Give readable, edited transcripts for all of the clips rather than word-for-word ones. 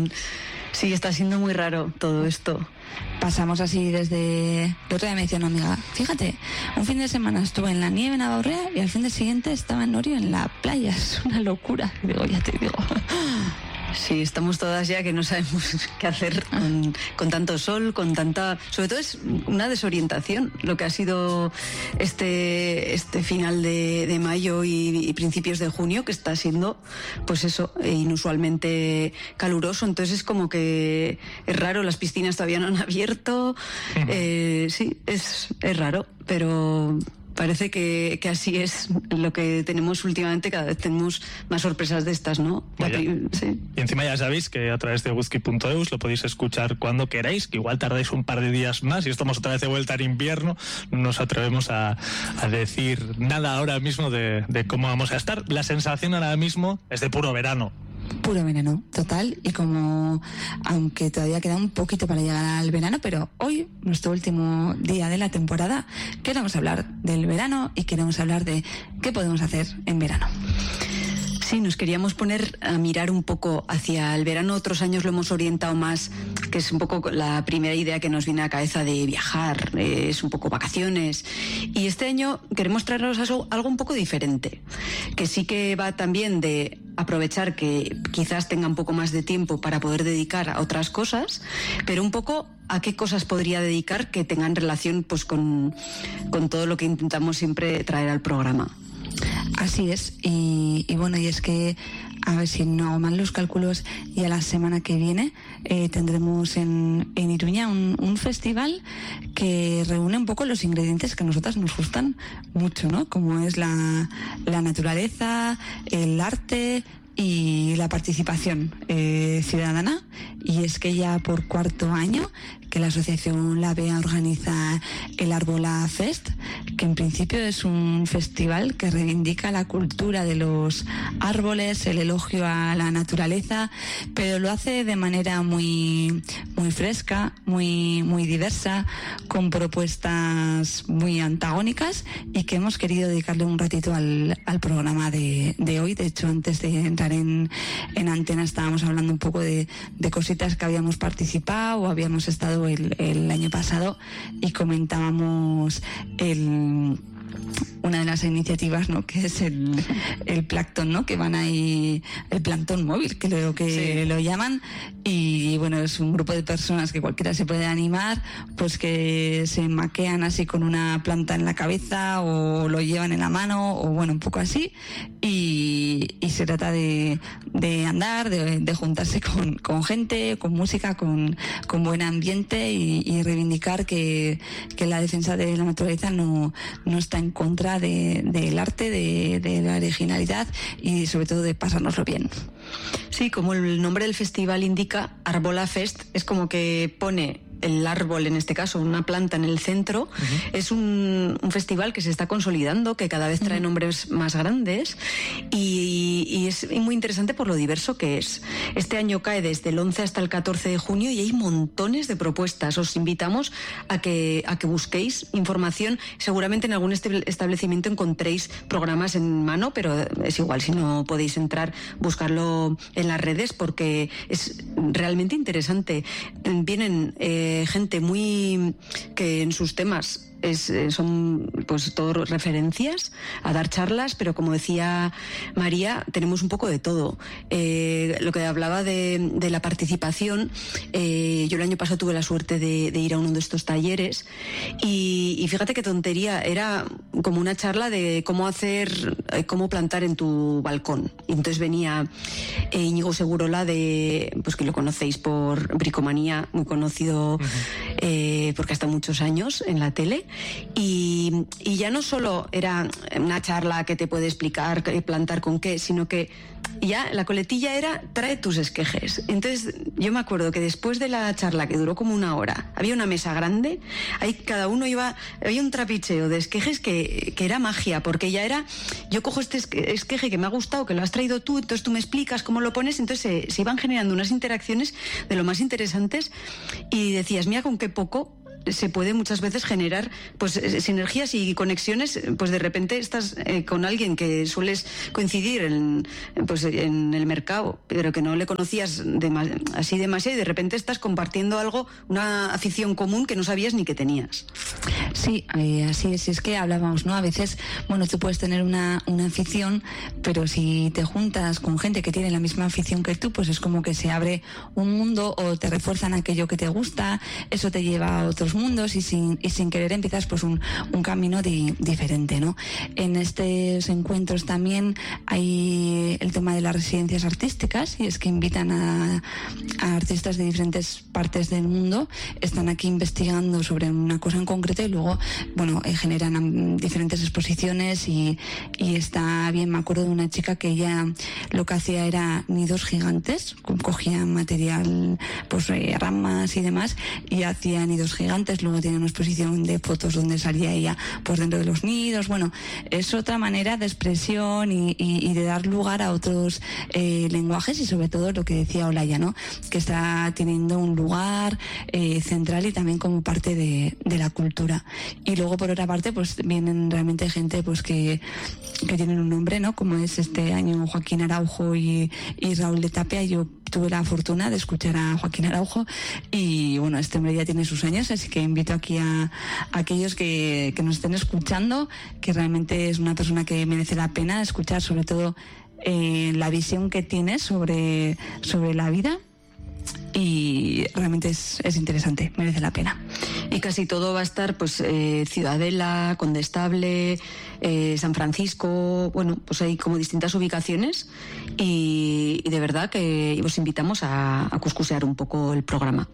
Sí, está siendo muy raro todo esto. Pasamos así desde... El otro día me decía una amiga, fíjate, un fin de semana estuve en la nieve en Navarrea y al fin de siguiente estaba en Orio en la playa. Es una locura. Digo, ya te digo. Sí, estamos todas ya que no sabemos qué hacer con tanto sol, con tanta... Sobre todo es una desorientación lo que ha sido este final de mayo y principios de junio, que está siendo, pues eso, inusualmente caluroso. Entonces es como que es raro, las piscinas todavía no han abierto. Sí, es raro, pero... Parece que así es lo que tenemos últimamente, cada vez tenemos más sorpresas de estas, ¿no? Sí. Y encima ya sabéis que a través de wizki.eus lo podéis escuchar cuando queráis, que igual tardáis un par de días más y estamos otra vez de vuelta en invierno. No nos atrevemos a decir nada ahora mismo de cómo vamos a estar. La sensación ahora mismo es de puro verano. Puro verano, total, y como aunque todavía queda un poquito para llegar al verano, pero hoy, nuestro último día de la temporada, queremos hablar del verano y queremos hablar de qué podemos hacer en verano. Sí, nos queríamos poner a mirar un poco hacia el verano. Otros años lo hemos orientado más, que es un poco la primera idea que nos viene a la cabeza de viajar, es un poco vacaciones. Y este año queremos traernos algo un poco diferente, que sí que va también de aprovechar que quizás tenga un poco más de tiempo para poder dedicar a otras cosas, pero un poco a qué cosas podría dedicar que tengan relación pues con todo lo que intentamos siempre traer al programa. Así es, y bueno, y es que, a ver si no hago mal los cálculos, y a la semana que viene tendremos en Iruña un festival que reúne un poco los ingredientes que a nosotras nos gustan mucho, ¿no? Como es la naturaleza, el arte y la participación ciudadana. Y es que ya por cuarto año que la asociación La Bea organiza el Arbola Fest, que en principio es un festival que reivindica la cultura de los árboles, el elogio a la naturaleza, pero lo hace de manera muy fresca, muy diversa, con propuestas muy antagónicas, y que hemos querido dedicarle un ratito al programa de hoy. De hecho, antes de entrar en antena estábamos hablando un poco de cositas que habíamos participado o habíamos estado el año pasado, y comentábamos una de las iniciativas, ¿no?, que es el plancton, ¿no?, que van ahí, el plancton móvil, que lo llaman, y bueno, es un grupo de personas que cualquiera se puede animar, pues que se maquean así con una planta en la cabeza o lo llevan en la mano, o bueno, un poco así, y se trata de andar, de juntarse con gente, con música, con buen ambiente, y reivindicar que la defensa de la naturaleza no está en contra del arte, de la originalidad y sobre todo de pasárnoslo bien. Sí, como el nombre del festival indica, Arbola Fest es como que pone el árbol, en este caso una planta en el centro. Uh-huh. Es un festival que se está consolidando, que cada vez trae nombres más grandes, y es muy interesante por lo diverso que es. Este año cae desde el 11 hasta el 14 de junio y hay montones de propuestas. Os invitamos a que busquéis información. Seguramente en algún establecimiento encontréis programas en mano, pero es igual, si no podéis entrar, buscarlo en las redes, porque es realmente interesante. Vienen gente muy que en sus temas son pues todo referencias a dar charlas, pero como decía María, tenemos un poco de todo. Lo que hablaba de la participación, yo el año pasado tuve la suerte de ir a uno de estos talleres, y fíjate qué tontería, era como una charla de cómo plantar en tu balcón. Y entonces venía Íñigo Segurola, pues que lo conocéis por Bricomanía, muy conocido, porque ha estado muchos años en la tele. Y ya no solo era una charla que te puede explicar plantar con qué, sino que ya la coletilla era trae tus esquejes. Entonces yo me acuerdo que después de la charla, que duró como una hora, había una mesa grande, ahí cada uno había un trapicheo de esquejes que era magia, porque ya era, yo cojo este esqueje que me ha gustado, que lo has traído tú, entonces tú me explicas cómo lo pones, entonces se iban generando unas interacciones de lo más interesantes, y decías, mira con qué poco se puede muchas veces generar pues sinergias y conexiones, pues de repente estás con alguien que sueles coincidir en el mercado, pero que no le conocías así demasiado, y de repente estás compartiendo algo, una afición común que no sabías ni que tenías. Sí, así es que hablábamos, ¿no? A veces, bueno, tú puedes tener una afición, pero si te juntas con gente que tiene la misma afición que tú, pues es como que se abre un mundo, o te refuerzan aquello que te gusta, eso te lleva a otros mundos, y sin querer empiezas pues un camino diferente, ¿no? En estos encuentros también hay el tema de las residencias artísticas, y es que invitan a artistas de diferentes partes del mundo, están aquí investigando sobre una cosa en concreto, y luego, bueno, generan diferentes exposiciones, y está bien. Me acuerdo de una chica que ella lo que hacía era nidos gigantes, cogía material, pues ramas y demás, y hacía nidos gigantes. Luego tiene una exposición de fotos donde salía ella pues dentro de los nidos. Bueno, es otra manera de expresión y de dar lugar a otros lenguajes, y sobre todo lo que decía Olaya, ¿no? Que está teniendo un lugar central y también como parte de la cultura. Y luego, por otra parte, pues vienen realmente gente pues que tienen un nombre, ¿no? Como es este año Joaquín Araujo y Raúl de Tapia. Yo tuve la fortuna de escuchar a Joaquín Araujo, y bueno, este hombre ya tiene sus años, así que invito aquí a aquellos que nos estén escuchando, que realmente es una persona que merece la pena escuchar, sobre todo la visión que tiene sobre la vida. Y realmente es interesante, merece la pena. Y casi todo va a estar pues Ciudadela, Condestable, San Francisco, bueno, pues hay como distintas ubicaciones, y de verdad que os invitamos a cuscusear un poco el programa.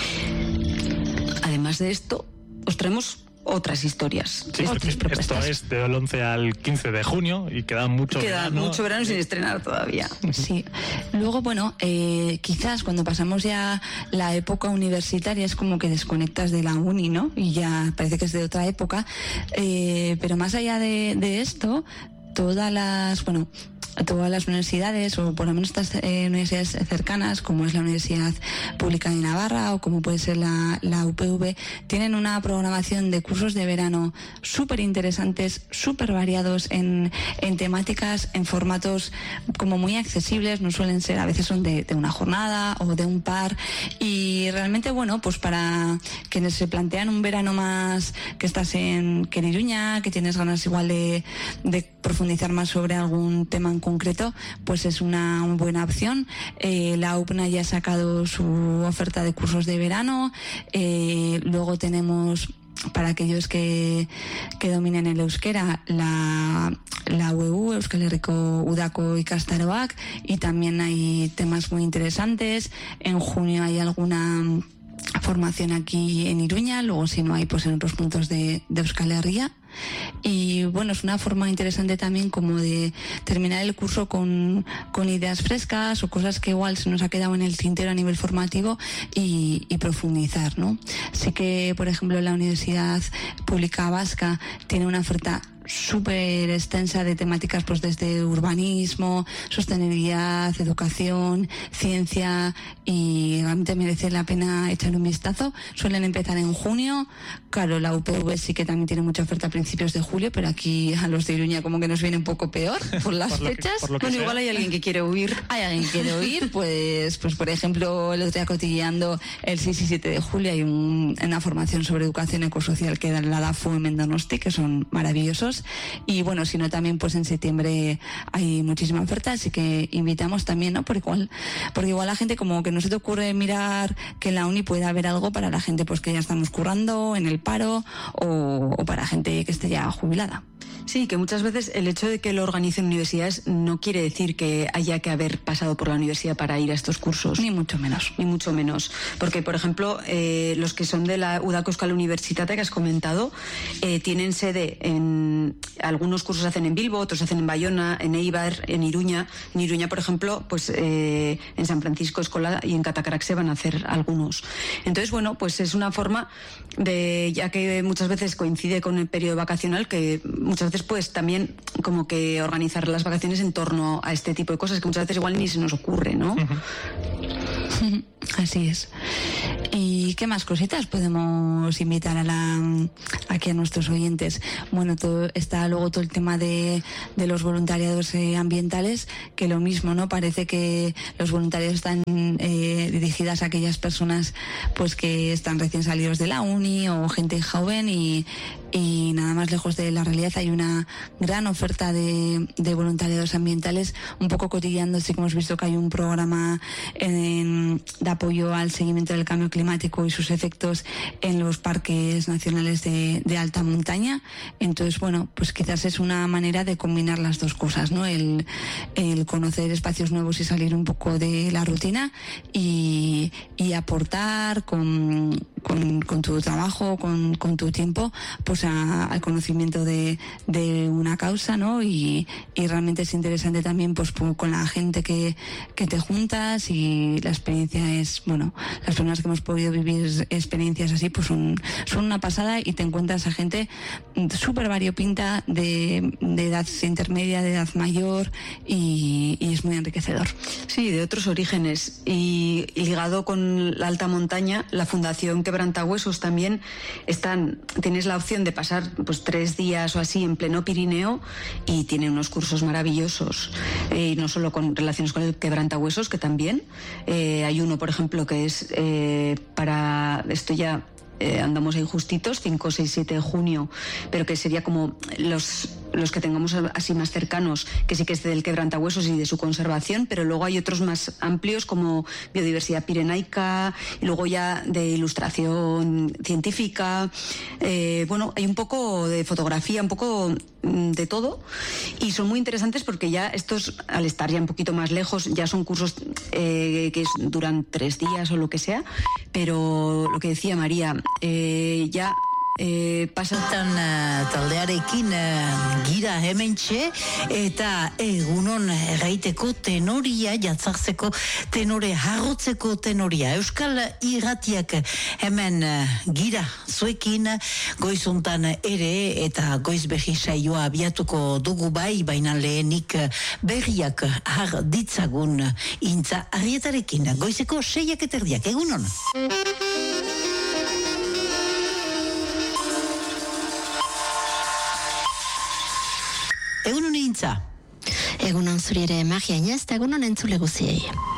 Además de esto, os traemos otras historias. Sí, otras propuestas. Esto es del 11 al 15 de junio y queda mucho verano sin estrenar todavía. Sí. Luego, bueno, quizás cuando pasamos ya la época universitaria es como que desconectas de la uni, ¿no? Y ya parece que es de otra época. Pero más allá de esto, todas las universidades, o por lo menos estas universidades cercanas, como es la Universidad Pública de Navarra o como puede ser la UPV, tienen una programación de cursos de verano súper interesantes, súper variados en temáticas, en formatos como muy accesibles. No suelen ser, a veces son de una jornada o de un par, y realmente, bueno, pues para quienes se plantean un verano más, que estás en Iruña, que tienes ganas igual de profundizar más sobre algún tema en concreto, pues es una buena opción. La UPNA ya ha sacado su oferta de cursos de verano. Luego tenemos, para aquellos que dominen el euskera, la UEU, Euskal Herriko Udako Ikastaroak, y también hay temas muy interesantes. En junio hay alguna formación aquí en Iruña, luego si no hay, pues en otros puntos de Euskal Herria. Y bueno, es una forma interesante también como de terminar el curso con ideas frescas o cosas que igual se nos ha quedado en el tintero a nivel formativo, y profundizar, ¿no? Así que, por ejemplo, la Universidad Pública Vasca tiene una oferta súper extensa de temáticas, pues desde urbanismo, sostenibilidad, educación, ciencia, y realmente merece la pena echar un vistazo. Suelen empezar en junio. Claro, la UPV sí que también tiene mucha oferta a principios de julio, pero aquí a los de Iruña como que nos viene un poco peor por las fechas. Bueno, igual hay alguien que quiere huir. Hay alguien que quiere huir, pues por ejemplo, el otro día cotilleando, el 6 y 7 de julio hay una formación sobre educación ecosocial que da la DAFU en Donosti, que son maravillosos. Y bueno, si no, también pues en septiembre hay muchísima oferta, así que invitamos también, ¿no? Porque igual la gente, como que no se te ocurre mirar que en la uni puede haber algo para la gente pues que ya estamos currando, en el paro, o para gente que esté ya jubilada. Sí, que muchas veces el hecho de que lo organicen universidades no quiere decir que haya que haber pasado por la universidad para ir a estos cursos. Ni mucho menos. Ni mucho menos. Porque, por ejemplo, los que son de la Udako Euskal Unibertsitate que has comentado, tienen sede en... Algunos cursos se hacen en Bilbo, otros se hacen en Bayona, en Eibar, en Iruña. En Iruña, por ejemplo, pues en San Francisco Escola y en Catacarac se van a hacer algunos. Entonces, bueno, pues es una forma de, ya que muchas veces coincide con el periodo vacacional, que muchas veces pues también como que organizar las vacaciones en torno a este tipo de cosas que muchas veces igual ni se nos ocurre, ¿no? Así es. ¿Y qué más cositas podemos invitar aquí a nuestros oyentes? Bueno, está luego todo el tema de los voluntariados ambientales, que lo mismo, ¿no? Parece que los voluntariados están dirigidas a aquellas personas pues que están recién salidos de la uni o gente joven y nada más lejos de la realidad. Hay una gran oferta de voluntariados ambientales, un poco cotilleando. Sí que hemos visto que hay un programa de apoyo al seguimiento del cambio climático y sus efectos en los parques nacionales de alta montaña. Entonces, bueno, pues quizás es una manera de combinar las dos cosas, ¿no? El conocer espacios nuevos y salir un poco de la rutina y aportar con tu trabajo, con tu tiempo, pues al conocimiento de una causa, ¿no? Y realmente es interesante también pues con la gente que te juntas, y la experiencia es, bueno, las personas que hemos podido vivir experiencias así pues son una pasada, y te encuentras a gente súper variopinta de edad intermedia, de edad mayor, y es muy enriquecedor. Sí, de otros orígenes, y ligado con la alta montaña, la Fundación Quebrantahuesos también tienes la opción de pasar pues 3 días o así en pleno Pirineo, y tiene unos cursos maravillosos, y no solo con relaciones con el quebrantahuesos, que también hay uno, por ejemplo, que es para esto ya andamos ahí justitos, 5, 6, 7 de junio, pero que sería como los que tengamos así más cercanos, que sí que es del quebrantahuesos y de su conservación, pero luego hay otros más amplios como biodiversidad pirenaica, y luego ya de ilustración científica, bueno, hay un poco de fotografía, un poco de todo, y son muy interesantes porque ya estos, al estar ya un poquito más lejos, ya son cursos que duran 3 días o lo que sea, pero lo que decía María, ya pasan taldearekin gira hementxe, eta egunon gaiteko tenoria, jatzartzeko tenore, harrotzeko tenoria. Euskal Irratiak hemen gira zuekin, goizuntan ere, eta goiz berri saioa abiatuko dugu bai, baina lehenik berriak har ditzagun Intza Arrietarekin. Goizeko 6:30, egunon. Egunon Intza. Egunon zuri ere Magia Inez, eta egunon entzule guziei.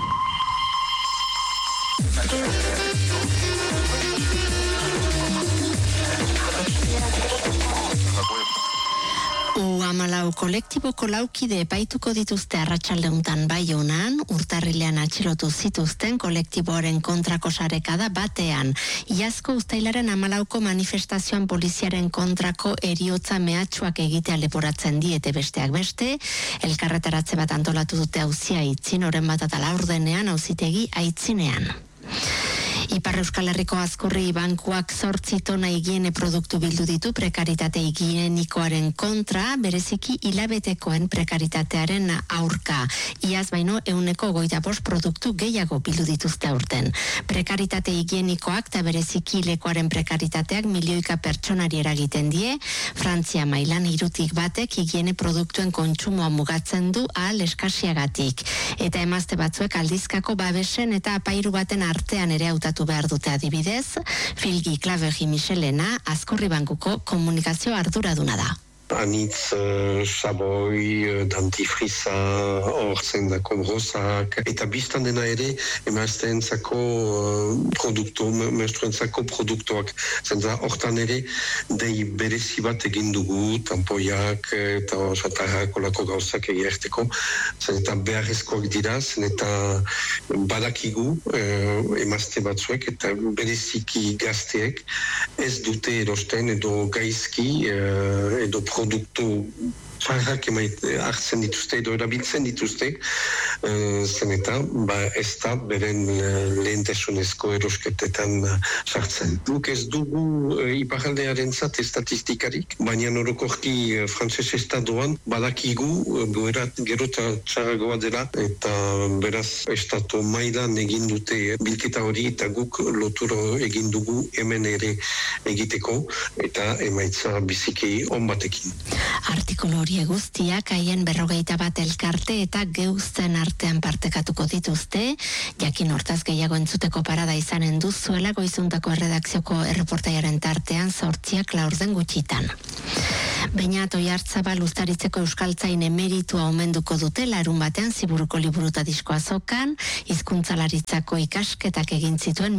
Amalau kolektiboko laukide epaituko dituzte arratsaldeuntan Baionan, urtarrilean atxilotu zituzten kolektiboaren kontrako sarekada batean. Iazko uztailaren 14ko manifestazioan poliziaren kontrako heriotza mehatxuak egitea leporatzen diete besteak beste, elkarretaratze bat antolatu dute auzia Aitzin, oren bat eta laurdenean auzitegi Aitzinean. Ipar Euskal Herriko Azkorri bankuak 8 tona higiene produktu bildu ditu prekaritate higienikoaren kontra, bereziki hilabetekoen prekaritatearen aurka. Iaz baino 125 produktu gehiago bildu dituzte aurten. Prekaritate higienikoak eta bereziki lekoaren prekaritateak milioika pertsonari eragiten die. Frantzia mailan 3 batek higiene produktuen kontsumoa mugatzen du ahal eskasiagatik. Eta emazte batzuek aldizkako babesen eta apairu baten artean ere hautatu behar dute adibidez. Filgi Klavegi Michelena, Azkorri bankuko komunikazio arduraduna da. Anitz, saboi, dentifriza, orzendako brozak, eta biztan dena ere emazteentzako menstruentzako produktuak. Zentza, hortan ere, dei berezi bat egin dugu, tampoiak eta satarrak olako gauzak egerteko. Zenta beharrezkoak dira, zenta badakigu emazte batzuek, eta bereziki gazteek ez dute erosten edo gaizki edo produktu txarrak hartzen dituzte edo erabiltzen dituzte, zen eta ez da beren lehentasunezko erosketetan sartzen. Guk ez dugu iparaldearen zat estatistikarik, baina orokorki frantzes estadoan badakigu gero eta txarragoa dela, eta beraz estatu mailan egin dute bilketa hori, eta guk loturo egin dugu hemen ere egiteko, eta emaitza biziki on batekin. Artikulu hori guztiak haien 41 elkarte eta geuzten artean partekatuko dituzte, jakin hortaz gehiago entzuteko parada izanen duzuela goizuntako erredakzioko erreportaiaren tartean 8:00 gutxitan. Beñat Oiartzabal Uztaritzeko euskaltzain emeritua omenduko dute larun batean Ziburuko liburuta disko azokan, hizkuntzalaritzako ikasketak egin zituen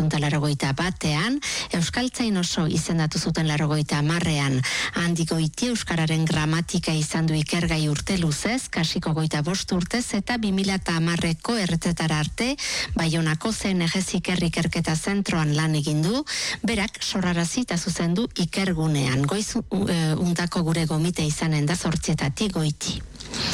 1981, euskaltzain oso izendatu zuten 80ean, Handi Goiti euskararen gramatika izan du ikergai urte luzez, Kasiko 25 urtez eta 2010ko erretzetara arte Baionako CNG ikerketa zentroan lan egin du, berak sorrarazi eta zuzendu ikergunean. Goiz untako gure gomite izanen da 8:00 Goiti.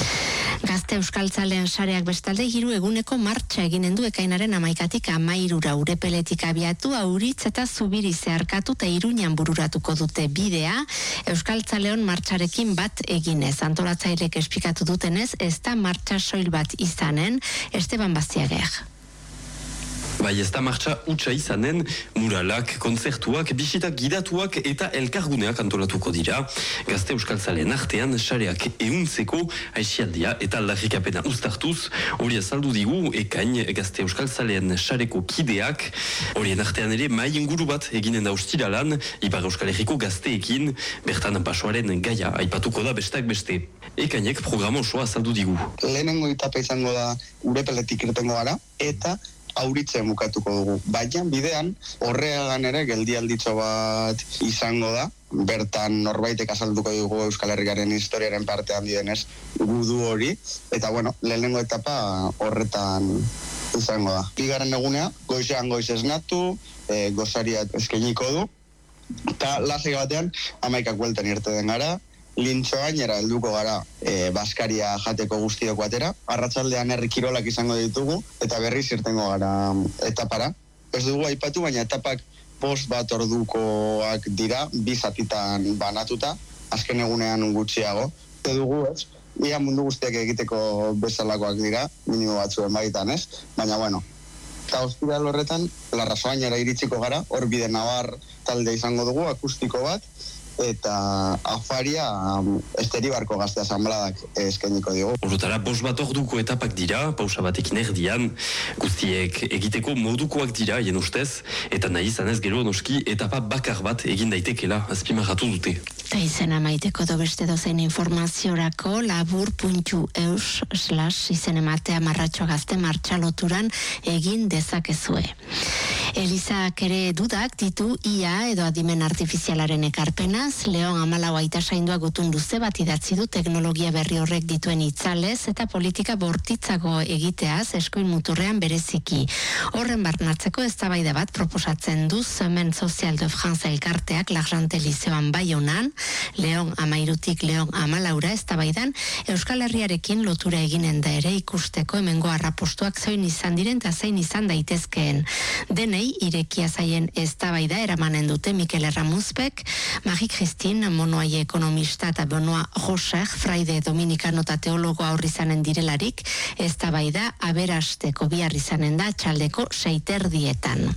Gazte euskaltzaleen sareak bestalde 3 eguneko martxa eginen du ekainaren 11-tik 13 Urepeletik abiatu, Auritz eta Zubiri zeharkatu eta Iruñan bururatuko dute bidea, euskaltzaleon martxarekin bat eginez. Antolatzailek esplikatu dutenez, ez da martxa soil bat izanen, Esteban Bastiager. Bai, ez da martxa utxa izanen, muralak, kontzertuak, bisitak gidatuak eta elkarguneak antolatuko dira. Gazte euskaltzaleen artean, sareak ehuntzeko aixialdia eta aldarrikapena uztartuz, hori azaldu digu ekain gazte euskaltzaleen sareko kideak, horien artean ere mai inguru bat eginen da ostiralan, Ipar Euskal Herriko gazteekin, bertan basoaren gaia aipatuko da bestak beste. Ekainek programa osoa azaldu digu. Lehenengo etapa izango da Urepeletik irtengo gara, eta Auritzen bukatuko dugu. Baina bidean horregan ere geldialditxo bat izango da. Bertan norbaitek azalduko dugu Euskal Herriaren historiaren parte handi denez gudu hori. Eta lehenengo etapa horretan izango da. Bigarren egunea, goizean goiz esnatu, gozaria eskainiko du. Eta lasai batean 11 bueltan irte den gara. Lintxoainera helduko gara Baskaria jateko guztiok batera. Arratsaldean herri kirolak izango ditugu eta berriz irtengo gara etapara. Ez dugu aipatu, baina etapak 5 ordukoak dira, 2 zatitan banatuta, azken egunean gutxiago. Eta dugu ez, ia mundu guztiak egiteko bezalakoak dira, minimo batzuen baitan ez, baina Eta ostiral horretan, Larrasoainera iritsiko gara, hor bide nabar talde izango dugu, akustiko bat, eta afaria Esteribarko gazte asanbladak eskainiko digu. Horretara 5 orduko etapak dira, pausa batekin erdian, guztiek egiteko modukoak dira, hien ustez, eta nahi izanez gero noski etapa bakar bat egin daitekela, azpimarratu dute. Eta izena maiteko beste dozein informaziorako labur.eus/izen ematea marratxo gazte martxaloturan egin dezakezue. Elizak ere dudak ditu IA edo adimen artifizialaren ekarpenaz, Leon 14 aitasaindua gutun luze bat idatzi du teknologia berri horrek dituen itzalez eta politika bortitzago egiteaz eskuin muturrean bereziki. Horren barnatzeko eztabaida bat proposatzen du Semen Social de France elkarteak Larjante Lizeoan Baionan, Leon 13-tik Leon 14 eztabaidan Euskal Herriarekin lotura eginen da ere ikusteko hemengo arrapostuak zein izan diren eta zein izan daitezkeen. Denei irekia zaien eztabaida eramanen dute Mikel Erramuzbek, Marie-Christine Monoaie ekonomista eta Benoit Rocher, fraide dominikano eta teologo aurri izanen direlarik, eztabaida aberasteko bihar izanen da txaldeko 6:30.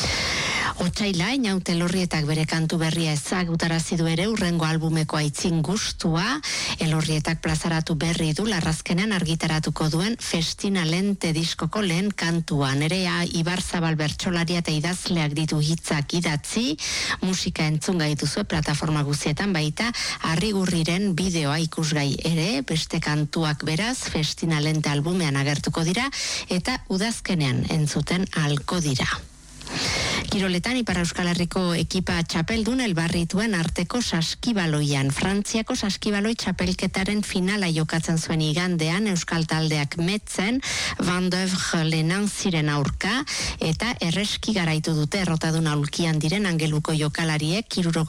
Otsaila, Inaute Elorrietak bere kantu berria ezagutarazi du ere urrengo albumeko aitzin gustua. Elorrietak plazaratu berri du larrazkenean argitaratuko duen Festina Lente diskoko lehen kantua. Nerea Ibarzabal bertsolaria eta idazleak ditu hitzak idatzi, musika entzun gaituzue plataforma guztietan, baita Arrigurriren bideoa ikusgai ere, beste kantuak beraz Festina Lente albumean agertuko dira eta udazkenean entzuten ahalko dira. Kiroletan Ipar Euskal Herriko ekipa txapeldun elbarrituen arteko saskibaloian. Frantziako saskibaloi txapelketaren finala jokatzen zuen igandean Euskal taldeak Metzen, Van Dövre Lenanziren aurka eta erreski garaitu dute errotadun aulkian diren Angeluko jokalariek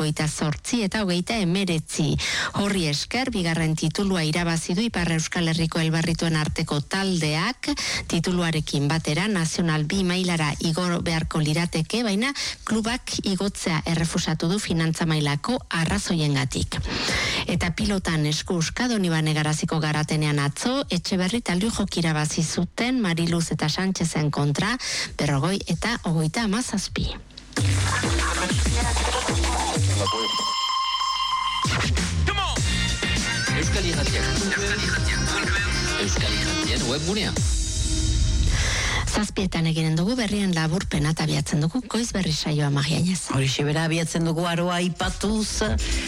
78 eta 29. Horri esker bigarren titulua irabazi du Ipar Euskal Herriko elbarrituen arteko taldeak, tituluarekin batera Nazional B mailara igor beharko lirateke, baina klubak igotzea errefusatu du finantza mailako arrazoiengatik. Eta pilotan eskuska Donibane Garaziko garatenean atzo, Etxeberri eta Lujok irabazi zuten Mariluz eta Sánchezen kontra, 40 eta 37. Euskal Irratiak. Euskal Irratien webgunea. Zazpietan eginen dugu berrien laburpena eta abiatzen dugu goiz berri saioa Mariainez. Horixe bera abiatzen dugu aroa ipatuz.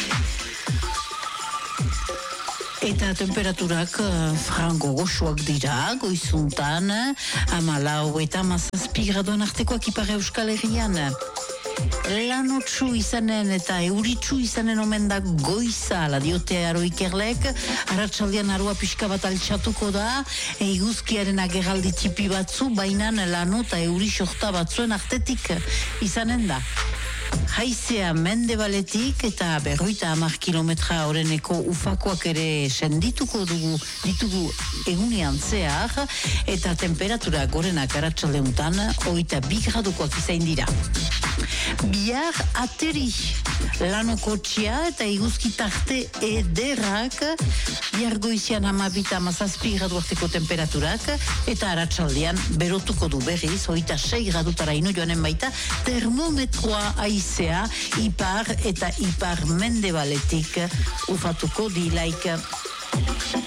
Eta temperaturak frango goxuak dira, goizuntan, 14 eta 17 graduen artekoak ipar Euskal Herrian. Lanotsu izanen eta euritsu izanen omen da goiza, la diote aro ikerlek, arratsaldean aroa pixka bat altxatuko da, iguzkiaren agerraldi tipi batzu, baina lano eta euri sorta batzuen artetik izanen da. Haizea mendebaletik eta 50 kilometra oreneko ufakoak ere sendituko ditugu egunean zehar, eta temperatura gorenak arratsaldeuntan 22 gradukoak izain dira. Bihar ateri lanokotxia eta iguzki tarte ederrak, bihar goizian 12-17 gradu arteko temperaturak, eta arratsaldean berotuko du berriz 26 gradutara ino joanen baita termometroa haizea ipar eta ipar mendebaletik ufatuko dilaik.